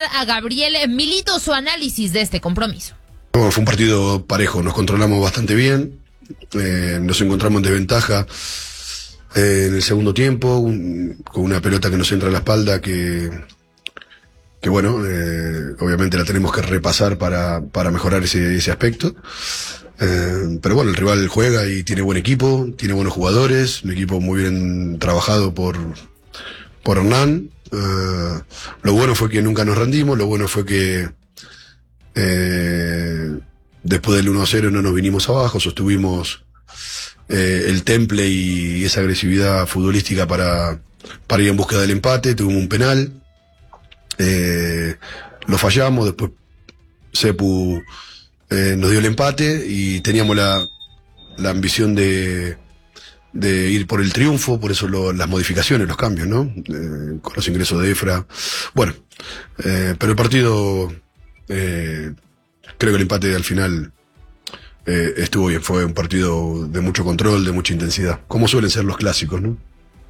a Gabriel Milito su análisis de este compromiso. No, fue un partido parejo, nos controlamos bastante bien, nos encontramos en desventaja en el segundo tiempo, con una pelota que nos entra a la espalda que bueno, obviamente la tenemos que repasar para mejorar ese aspecto. Pero bueno, el rival juega y tiene buen equipo, tiene buenos jugadores, un equipo muy bien trabajado por Hernán. Lo bueno fue que nunca nos rendimos, lo bueno fue que después del 1-0 no nos vinimos abajo, sostuvimos el temple y esa agresividad futbolística para ir en búsqueda del empate. Tuvimos un penal, lo fallamos, después Sepu nos dio el empate y teníamos la ambición de ir por el triunfo, por eso las modificaciones, los cambios, ¿no? Con los ingresos de Efra. Bueno, pero el partido, creo que el empate al final estuvo bien, fue un partido de mucho control, de mucha intensidad, como suelen ser los clásicos, ¿no?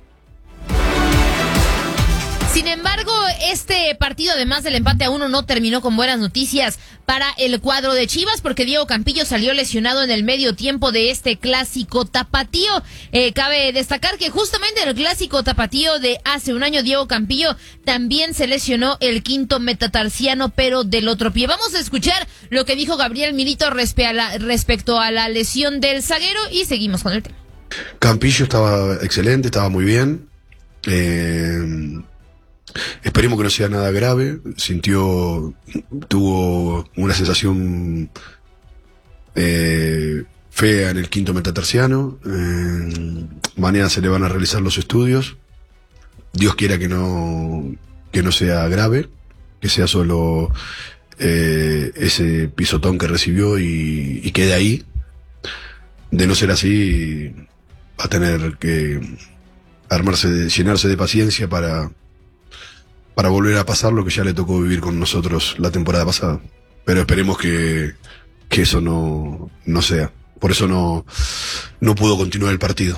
Sin embargo, este partido, además del empate a 1, no terminó con buenas noticias para el cuadro de Chivas, porque Diego Campillo salió lesionado en el medio tiempo de este clásico tapatío. Cabe destacar que justamente en el clásico tapatío de hace un año, Diego Campillo también se lesionó el quinto metatarsiano, pero del otro pie. Vamos a escuchar lo que dijo Gabriel Milito respecto a la lesión del zaguero y seguimos con el tema. Campillo estaba excelente, estaba muy bien. Esperemos que no sea nada grave. Tuvo una sensación fea en el quinto metatarsiano. Mañana se le van a realizar los estudios. Dios quiera que no sea grave, que sea solo ese pisotón que recibió y quede ahí. De no ser así, va a tener que llenarse de paciencia para volver a pasar lo que ya le tocó vivir con nosotros la temporada pasada. Pero esperemos que eso no sea. Por eso no pudo continuar el partido.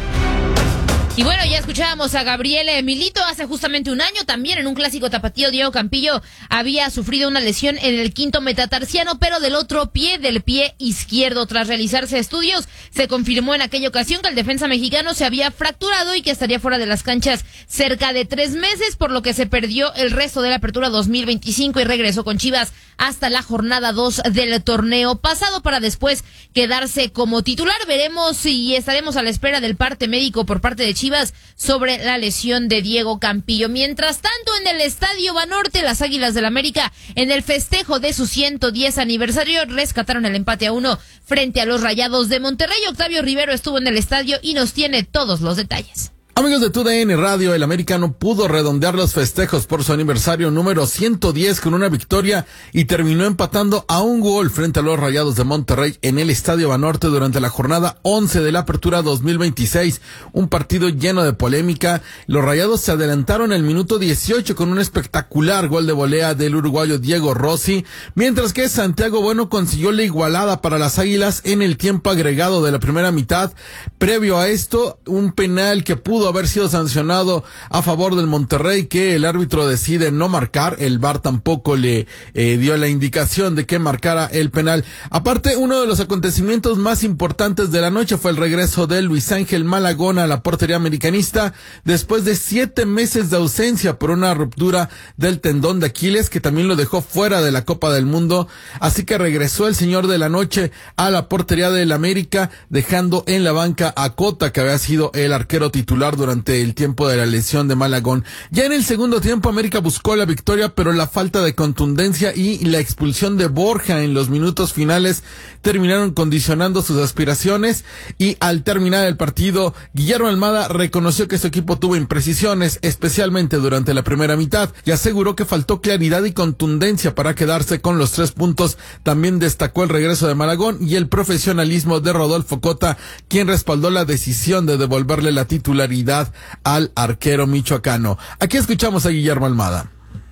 Y bueno, ya escuchábamos a Gabriel Milito. Hace justamente un año también en un clásico tapatío, Diego Campillo había sufrido una lesión en el quinto metatarsiano, pero del otro pie, del pie izquierdo. Tras realizarse estudios, se confirmó en aquella ocasión que el defensa mexicano se había fracturado y que estaría fuera de las canchas cerca de 3 meses, por lo que se perdió el resto de la apertura 2025 y regresó con Chivas hasta la jornada 2 del torneo pasado para después quedarse como titular. Veremos y estaremos a la espera del parte médico por parte de Chivas sobre la lesión de Diego Campillo. Mientras tanto, en el Estadio Banorte, las Águilas del América, en el festejo de su 110 aniversario, rescataron el empate a 1 frente a los Rayados de Monterrey. Octavio Rivero estuvo en el estadio y nos tiene todos los detalles. Amigos de TUDN Radio, el América no pudo redondear los festejos por su aniversario número 110 con una victoria y terminó empatando a 1 gol frente a los Rayados de Monterrey en el Estadio Banorte durante la jornada 11 de la apertura 2026. Un partido lleno de polémica. Los Rayados se adelantaron el minuto 18 con un espectacular gol de volea del uruguayo Diego Rossi, mientras que Santiago Bueno consiguió la igualada para las Águilas en el tiempo agregado de la primera mitad. Previo a esto, un penal que pudo haber sido sancionado a favor del Monterrey, que el árbitro decide no marcar. El VAR tampoco le dio la indicación de que marcara el penal. Aparte, uno de los acontecimientos más importantes de la noche fue el regreso de Luis Ángel Malagón a la portería americanista después de 7 meses de ausencia por una ruptura del tendón de Aquiles, que también lo dejó fuera de la Copa del Mundo. Así que regresó el señor de la noche a la portería del América, dejando en la banca a Cota, que había sido el arquero titular durante el tiempo de la lesión de Malagón. Ya en el segundo tiempo América buscó la victoria, pero la falta de contundencia y la expulsión de Borja en los minutos finales terminaron condicionando sus aspiraciones, y al terminar el partido, Guillermo Almada reconoció que su equipo tuvo imprecisiones, especialmente durante la primera mitad, y aseguró que faltó claridad y contundencia para quedarse con los 3 puntos. También destacó el regreso de Malagón y el profesionalismo de Rodolfo Cota, quien respaldó la decisión de devolverle la titularidad al arquero michoacano. Aquí escuchamos a Guillermo Almada.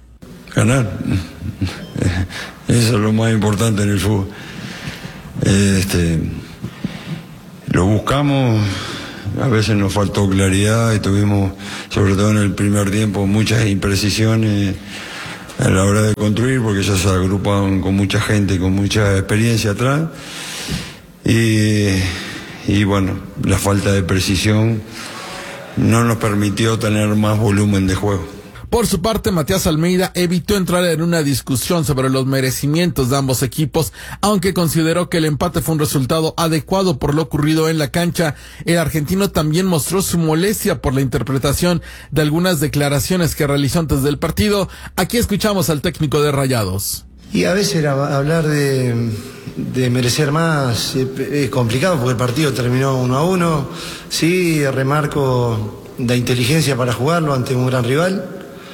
Ganar, eso es lo más importante en el fútbol. Lo buscamos, a veces nos faltó claridad y tuvimos, sobre todo en el primer tiempo, muchas imprecisiones a la hora de construir, porque ya se agrupan con mucha gente, con mucha experiencia atrás. Y bueno, la falta de precisión no nos permitió tener más volumen de juego. Por su parte, Matías Almeida evitó entrar en una discusión sobre los merecimientos de ambos equipos, aunque consideró que el empate fue un resultado adecuado por lo ocurrido en la cancha. El argentino también mostró su molestia por la interpretación de algunas declaraciones que realizó antes del partido. Aquí escuchamos al técnico de Rayados. Y a veces hablar de merecer más es complicado porque el partido terminó 1-1. Sí, remarco la inteligencia para jugarlo ante un gran rival.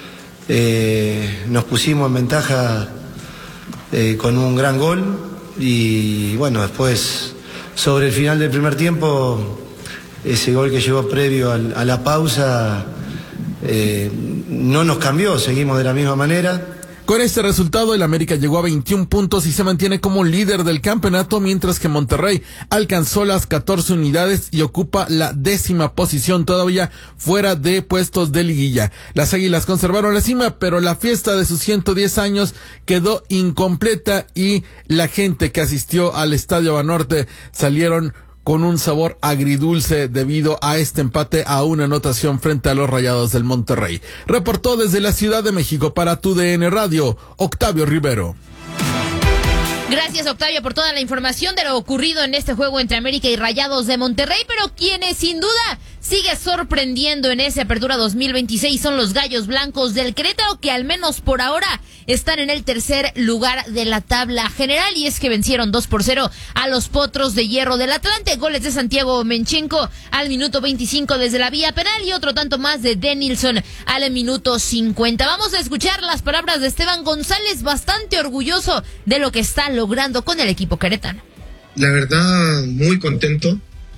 Nos pusimos en ventaja con un gran gol y bueno, después sobre el final del primer tiempo, ese gol que llegó previo a la pausa no nos cambió, seguimos de la misma manera. Con este resultado, el América llegó a 21 puntos y se mantiene como líder del campeonato, mientras que Monterrey alcanzó las 14 unidades y ocupa la 10ª posición, todavía fuera de puestos de liguilla. Las Águilas conservaron la cima, pero la fiesta de sus 110 años quedó incompleta y la gente que asistió al Estadio Banorte salieron con un sabor agridulce debido a este empate a una anotación frente a los Rayados del Monterrey. Reportó desde la Ciudad de México para TUDN Radio, Octavio Rivero. Gracias, Octavio, por toda la información de lo ocurrido en este juego entre América y Rayados de Monterrey, pero quienes sin duda sigue sorprendiendo en esa apertura 2026 son los Gallos Blancos del Querétaro, que al menos por ahora están en el tercer lugar de la tabla general, y es que vencieron 2-0 a los Potros de Hierro del Atlante, goles de Santiago Menchenko al minuto 25 desde la vía penal y otro tanto más de Denilson al minuto 50. Vamos a escuchar las palabras de Esteban González, bastante orgulloso de lo que está logrando con el equipo queretano. La verdad, muy contento.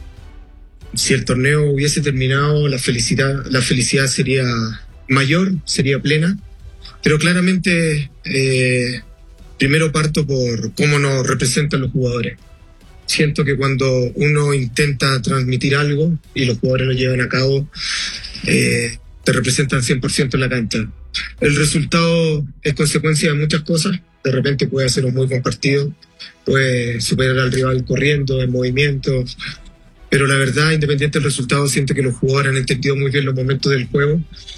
Si el torneo hubiese terminado, la felicidad sería mayor, sería plena. Pero claramente, primero parto por cómo nos representan los jugadores. Siento que cuando uno intenta transmitir algo y los jugadores lo llevan a cabo, te representan 100% en la cancha. El resultado es consecuencia de muchas cosas. De repente puede hacer un muy buen partido, puede superar al rival corriendo, en movimiento, pero la verdad, independiente del resultado, siento que los jugadores han entendido muy bien los momentos del juego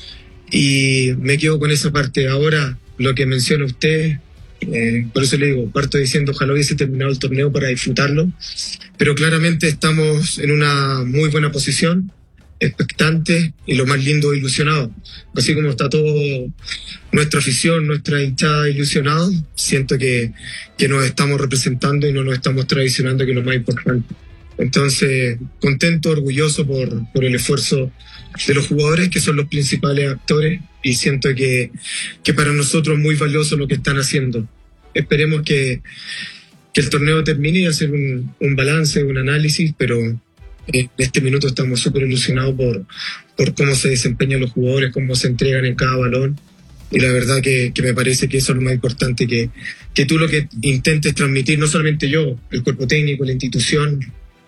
y me quedo con esa parte. Ahora, lo que menciona usted, por eso le digo, parto diciendo ojalá hubiese terminado el torneo para disfrutarlo, pero claramente estamos en una muy buena posición, expectantes y lo más lindo, ilusionados. Así como está todo nuestra afición, nuestra hinchada ilusionados, siento que nos estamos representando y no nos estamos traicionando, que es lo más importante. Entonces, contento, orgulloso por el esfuerzo de los jugadores, que son los principales actores, y siento que para nosotros es muy valioso lo que están haciendo. Esperemos que el torneo termine y hacer un balance, un análisis, pero en este minuto estamos súper ilusionados por cómo se desempeñan los jugadores, cómo se entregan en cada balón, y la verdad que me parece que eso es lo más importante, que tú lo que intentes transmitir, no solamente yo, el cuerpo técnico, la institución,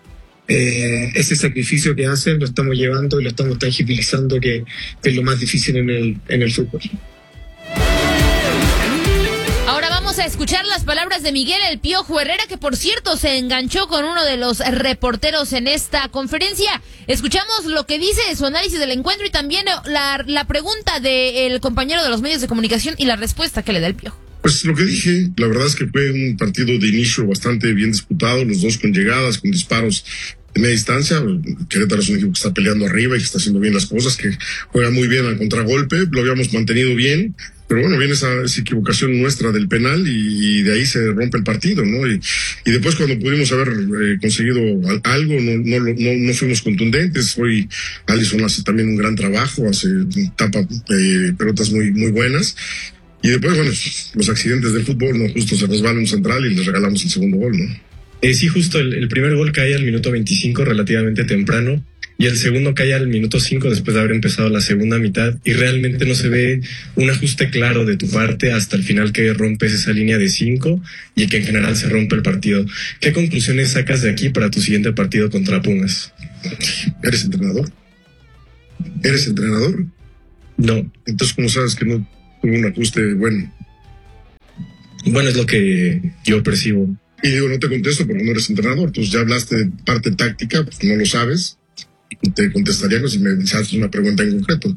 ese sacrificio que hacen lo estamos llevando y lo estamos tangibilizando, que es lo más difícil en el fútbol. Ahora vamos a escuchar las palabras de Miguel El Piojo Herrera, que por cierto se enganchó con uno de los reporteros en esta conferencia. Escuchamos lo que dice, su análisis del encuentro y también la pregunta del compañero de los medios de comunicación y la respuesta que le da El Piojo. Pues lo que dije, la verdad es que fue un partido de inicio bastante bien disputado, los dos con llegadas, con disparos de media distancia. Querétaro es un equipo que está peleando arriba y que está haciendo bien las cosas, que juega muy bien al contragolpe, lo habíamos mantenido bien, pero bueno, viene esa equivocación nuestra del penal y de ahí se rompe el partido, ¿no? Y después cuando pudimos haber conseguido algo, no fuimos contundentes. Hoy Alisson hace también un gran trabajo, tapa pelotas muy, muy buenas. Y después, bueno, los accidentes del fútbol, ¿no? Justo se resbala un central y le regalamos el segundo gol, ¿no? Sí, justo el primer gol cae al minuto 25, relativamente temprano, y el segundo cae al minuto 5 después de haber empezado la segunda mitad, y realmente no se ve un ajuste claro de tu parte hasta el final, que rompes esa línea de 5 y que en general se rompe el partido. ¿Qué conclusiones sacas de aquí para tu siguiente partido contra Pumas? ¿Eres entrenador? ¿Eres entrenador? No. Entonces, ¿cómo sabes que no tuvo un ajuste bueno? Bueno, es lo que yo percibo. Y digo, no te contesto porque no eres entrenador. Entonces ya hablaste de parte táctica, pues no lo sabes. Te contestaría si me haces una pregunta en concreto.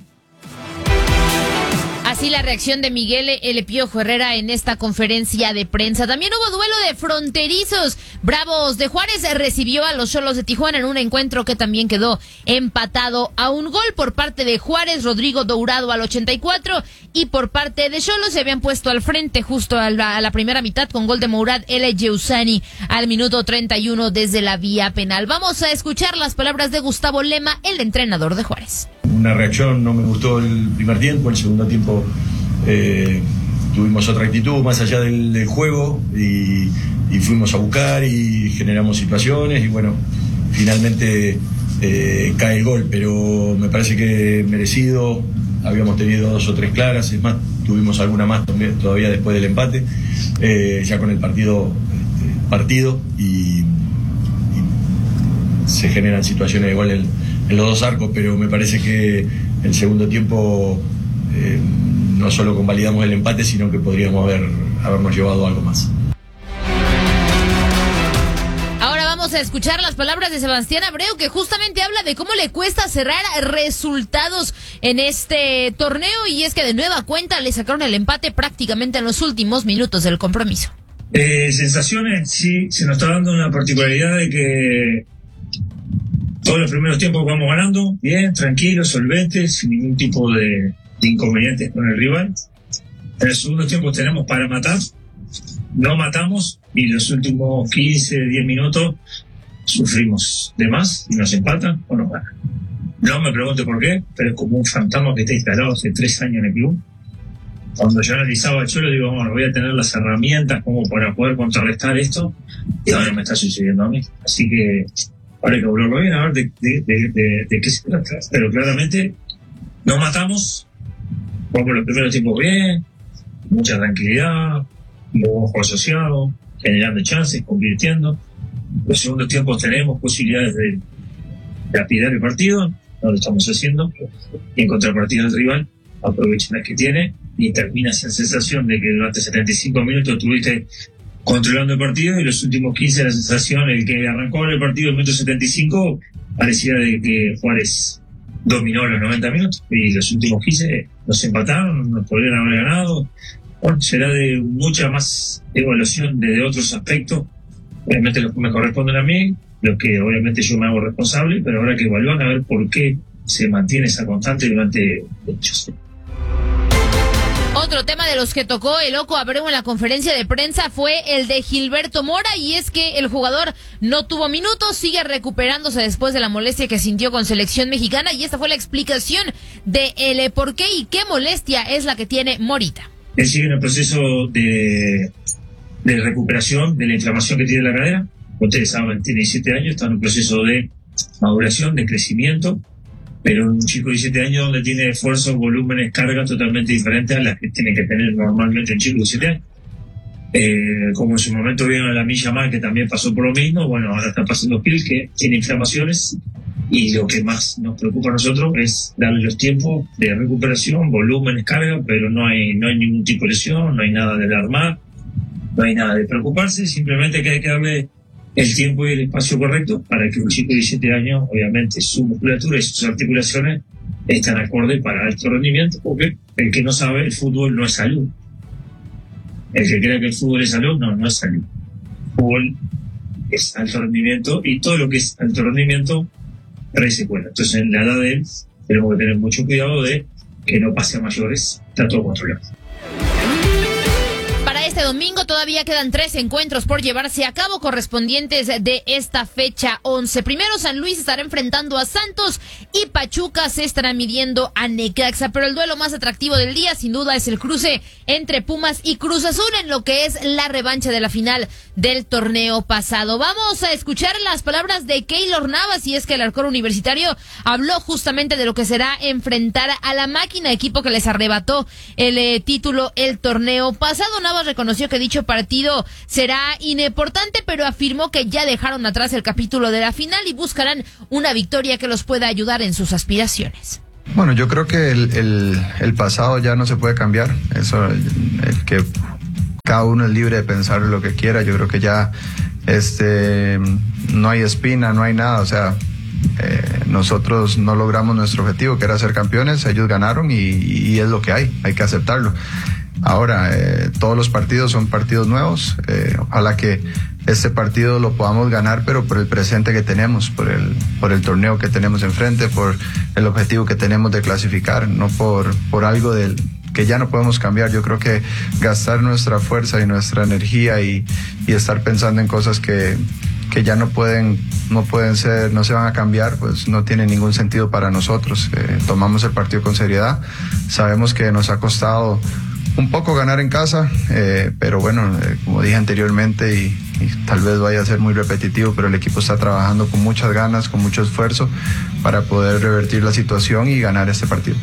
Así la reacción de Miguel El Piojo Herrera en esta conferencia de prensa. También hubo duelo de fronterizos. Bravos de Juárez recibió a los Xolos de Tijuana en un encuentro que también quedó empatado a un gol por parte de Juárez, Rodrigo Dourado al 84, y por parte de Xolos se habían puesto al frente justo a la primera mitad con gol de Mourad El Yeusani al minuto 31 desde la vía penal. Vamos a escuchar las palabras de Gustavo Lema, el entrenador de Juárez. Una reacción, no me gustó el primer tiempo, el segundo tiempo tuvimos otra actitud más allá del juego y fuimos a buscar y generamos situaciones y bueno, finalmente cae el gol, pero me parece que merecido. Habíamos tenido 2 o 3 claras, es más, tuvimos alguna más todavía después del empate, ya con el partido y se generan situaciones de gol en los 2 arcos, pero me parece que el segundo tiempo no solo convalidamos el empate, sino que podríamos habernos llevado algo más. Ahora vamos a escuchar las palabras de Sebastián Abreu, que justamente habla de cómo le cuesta cerrar resultados en este torneo, y es que de nueva cuenta le sacaron el empate prácticamente en los últimos minutos del compromiso. Sensaciones, sí, se nos está dando una particularidad de que todos los primeros tiempos vamos ganando, bien, tranquilos, solventes, sin ningún tipo de inconvenientes con el rival. En el segundo tiempo tenemos para matar, no matamos, y los últimos 15, 10 minutos sufrimos de más y nos empatan o nos ganan. No me pregunte por qué, pero es como un fantasma que está instalado hace 3 años en el club. Cuando yo analizaba el suelo, digo, bueno, voy a tener las herramientas como para poder contrarrestar esto, y ahora me está sucediendo a mí. Así que ahora hay que volverlo bien, a ver de qué se trata. Pero claramente nos matamos, vamos los primeros tiempos bien, mucha tranquilidad, buen juego asociado, generando chances, convirtiendo. Los segundos tiempos tenemos posibilidades de lapidar el partido, no lo estamos haciendo, y en contrapartida el rival aprovecha las que tiene y termina esa sensación de que durante 75 minutos estuviste controlando el partido, y los últimos 15 la sensación, el que arrancó el partido en el minuto 75 parecía de que Juárez dominó los 90 minutos, y los últimos 15 nos empataron, nos podrían haber ganado. Bueno, será de mucha más evaluación de otros aspectos, obviamente los que me corresponden a mí, los que obviamente yo me hago responsable, pero habrá que evaluar a ver por qué se mantiene esa constante durante muchos. Otro tema de los que tocó el Loco Abreu en la conferencia de prensa fue el de Gilberto Mora, y es que el jugador no tuvo minutos, sigue recuperándose después de la molestia que sintió con selección mexicana, y esta fue la explicación de el por qué y qué molestia es la que tiene Morita. Él sigue en el proceso de recuperación de la inflamación que tiene la cadera. Ustedes saben, tiene 17 años, está en un proceso de maduración, de crecimiento, pero un chico de 17 años donde tiene esfuerzos, volúmenes, cargas totalmente diferentes a las que tiene que tener normalmente un chico de 17 años. Como en su momento vieron a la Milla Mal, que también pasó por lo mismo, bueno, ahora está pasando Pil, que tiene inflamaciones, y lo que más nos preocupa a nosotros es darle los tiempos de recuperación, volúmenes, carga, pero no hay ningún tipo de lesión, no hay nada de alarmar, no hay nada de preocuparse, simplemente que hay que darle el tiempo y el espacio correcto para que un chico de 17 años, obviamente, su musculatura y sus articulaciones están acorde para alto rendimiento, porque el que no sabe, el fútbol no es salud. El que crea que el fútbol es salud, no es salud. El fútbol es alto rendimiento, y todo lo que es alto rendimiento trae secuela. Entonces, en la edad de él, tenemos que tener mucho cuidado de que no pase a mayores, está todo controlado. Para este domingo todavía quedan 3 encuentros por llevarse a cabo, correspondientes de esta fecha 11. Primero, San Luis estará enfrentando a Santos y Pachuca se estará midiendo a Necaxa, pero el duelo más atractivo del día sin duda es el cruce entre Pumas y Cruz Azul en lo que es la revancha de la final del torneo pasado. Vamos a escuchar las palabras de Keylor Navas, y es que el arquero universitario habló justamente de lo que será enfrentar a la Máquina, equipo que les arrebató el título el torneo pasado. Navas reconoció que dicho partido será importante, pero afirmó que ya dejaron atrás el capítulo de la final y buscarán una victoria que los pueda ayudar en sus aspiraciones. Bueno, yo creo que el pasado ya no se puede cambiar. Eso, el que cada uno es libre de pensar lo que quiera. Yo creo que ya no hay espina, no hay nada, o sea, nosotros no logramos nuestro objetivo, que era ser campeones, ellos ganaron y es lo que hay que aceptarlo. Ahora, todos los partidos son partidos nuevos, ojalá que este partido lo podamos ganar, pero por el presente que tenemos, por el torneo que tenemos enfrente, por el objetivo que tenemos de clasificar, no por algo que ya no podemos cambiar. Yo creo que gastar nuestra fuerza y nuestra energía y estar pensando en cosas que ya no se van a cambiar, pues no tiene ningún sentido para nosotros. Tomamos el partido con seriedad, sabemos que nos ha costado un poco ganar en casa, pero bueno, como dije anteriormente y tal vez vaya a ser muy repetitivo, pero el equipo está trabajando con muchas ganas, con mucho esfuerzo para poder revertir la situación y ganar este partido.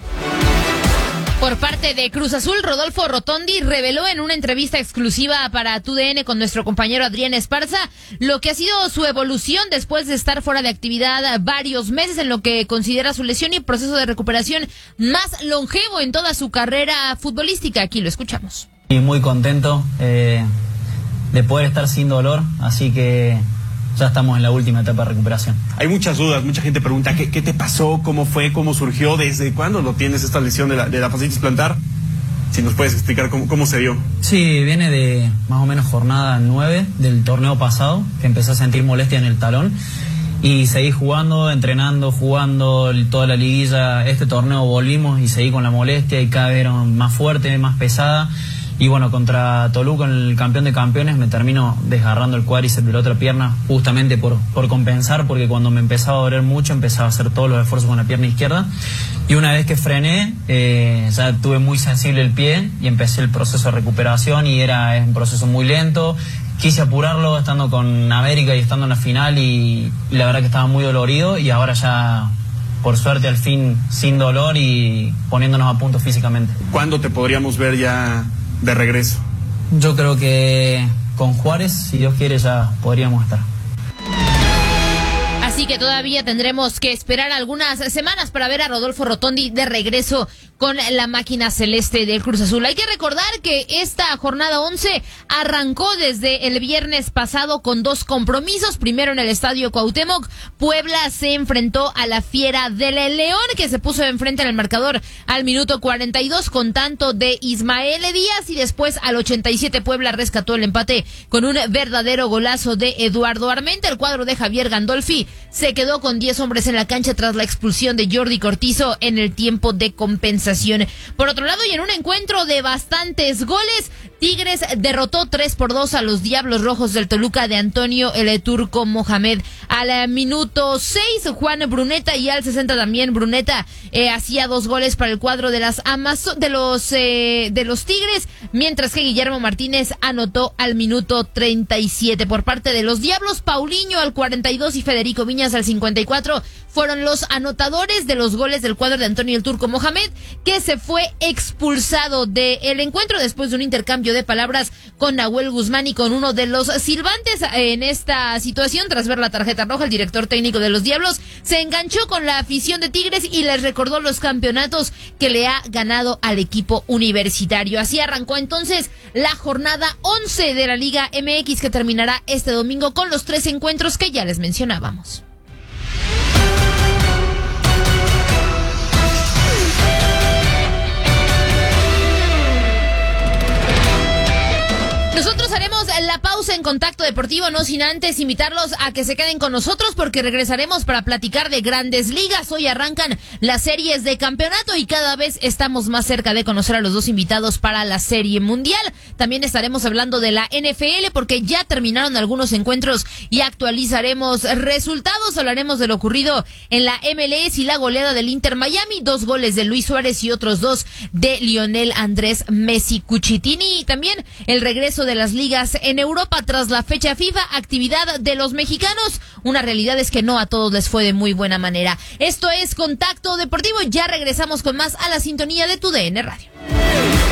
Por parte de Cruz Azul, Rodolfo Rotondi reveló en una entrevista exclusiva para TUDN con nuestro compañero Adrián Esparza lo que ha sido su evolución después de estar fuera de actividad varios meses, en lo que considera su lesión y proceso de recuperación más longevo en toda su carrera futbolística. Aquí lo escuchamos. Y muy contento de poder estar sin dolor, así que ya estamos en la última etapa de recuperación. Hay muchas dudas, mucha gente pregunta ¿qué te pasó? ¿Cómo fue? ¿Cómo surgió? ¿Desde cuándo lo tienes esta lesión de la fascitis plantar? Si nos puedes explicar cómo se dio. Sí, viene de más o menos jornada 9 del torneo pasado, que empecé a sentir molestia en el talón y seguí jugando, entrenando, jugando toda la liguilla. Este torneo volvimos y seguí con la molestia y cada vez era más fuerte, más pesada. Y bueno, contra Toluca, el campeón de campeones, me termino desgarrando el cuádriceps de la otra pierna, justamente por compensar, porque cuando me empezaba a doler mucho, empezaba a hacer todos los esfuerzos con la pierna izquierda. Y una vez que frené, ya tuve muy sensible el pie y empecé el proceso de recuperación y es un proceso muy lento. Quise apurarlo estando con América y estando en la final y la verdad que estaba muy dolorido y ahora ya, por suerte, al fin sin dolor y poniéndonos a punto físicamente. ¿Cuándo te podríamos ver ya de regreso? Yo creo que con Juárez, si Dios quiere, ya podríamos estar. Así que todavía tendremos que esperar algunas semanas para ver a Rodolfo Rotondi de regreso con la máquina celeste del Cruz Azul. Hay que recordar que esta jornada 11 arrancó desde el viernes pasado con 2 compromisos. Primero en el Estadio Cuauhtémoc, Puebla se enfrentó a la Fiera del León, que se puso enfrente en el marcador al minuto 42 con tanto de Ismael Díaz, y después al 87 Puebla rescató el empate con un verdadero golazo de Eduardo Armenta. El cuadro de Javier Gandolfi se quedó con 10 hombres en la cancha tras la expulsión de Jordi Cortizo en el tiempo de compensación. Por otro lado, y en un encuentro de bastantes goles, Tigres derrotó 3-2 a los Diablos Rojos del Toluca de Antonio El Turco Mohamed. Al minuto 6, Juan Bruneta, y al 60 también Bruneta hacía 2 goles para el cuadro de de los Tigres, mientras que Guillermo Martínez anotó al minuto 37. Por parte de los Diablos, Paulinho al 42 y Federico Viñas al 54 fueron los anotadores de los goles del cuadro de Antonio El Turco Mohamed, que se fue expulsado del encuentro después de un intercambio de palabras con Nahuel Guzmán y con uno de los silbantes. En esta situación, tras ver la tarjeta roja, el director técnico de los Diablos se enganchó con la afición de Tigres y les recordó los campeonatos que le ha ganado al equipo universitario. Así arrancó entonces la jornada 11 de la Liga MX, que terminará este domingo con los 3 encuentros que ya les mencionábamos. Nosotros haremos la pausa en Contacto Deportivo, no sin antes invitarlos a que se queden con nosotros, porque regresaremos para platicar de Grandes Ligas. Hoy arrancan las series de campeonato y cada vez estamos más cerca de conocer a los 2 invitados para la Serie Mundial. También estaremos hablando de la NFL, porque ya terminaron algunos encuentros y actualizaremos resultados. Hablaremos de lo ocurrido en la MLS y la goleada del Inter Miami, 2 goles de Luis Suárez y otros 2 de Lionel Andrés Messi Cuchitini. Y también el regreso de las ligas en Europa tras la fecha FIFA, actividad de los mexicanos. Una realidad es que no a todos les fue de muy buena manera. Esto es Contacto Deportivo, ya regresamos con más a la sintonía de TUDN Radio.